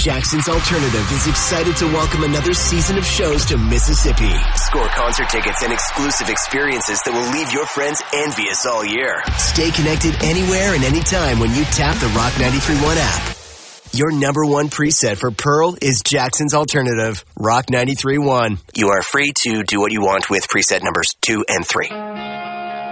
Jackson's Alternative is excited to welcome another season of shows to Mississippi. Score concert tickets and exclusive experiences that will leave your friends envious all year. Stay connected anywhere and anytime when you tap the Rock 93.1 app. Your number one preset for Pearl is Jackson's Alternative, Rock 93.1. You are free to do what you want with preset numbers 2 and 3.